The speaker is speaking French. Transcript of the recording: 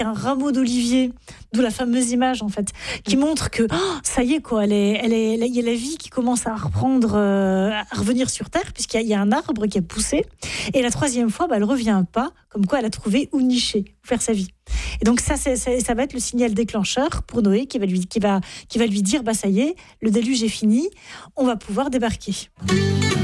un rameau d'olivier, d'où la fameuse image en fait, qui montre que ça y est quoi, il y a la vie qui commence à reprendre, à revenir sur terre, puisqu'il y a un arbre qui a poussé. Et la troisième fois, elle revient pas, comme quoi elle a trouvé où nicher, où faire sa vie. Et donc ça va être le signal déclencheur pour Noé qui va lui dire ça y est, le déluge est fini, on va pouvoir débarquer.